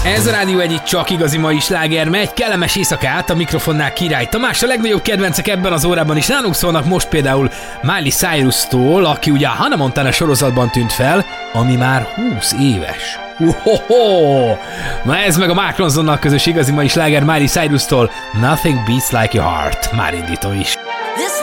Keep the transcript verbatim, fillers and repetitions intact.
Ez a Rádió egyik csak igazi mai sláger megy, kellemes éjszakát, a mikrofonnál Király Tamás, a legnagyobb kedvencek ebben az órában is nálunk szólnak most például Miley Cyrus-tól, aki ugye a Hannah Montana sorozatban tűnt fel, ami már húsz éves. Uhoho! Na ez meg a Mark Ronsonnal közös igazi mai sláger Miley Cyrus-tól, Nothing Beats Like Your Heart, már indító is.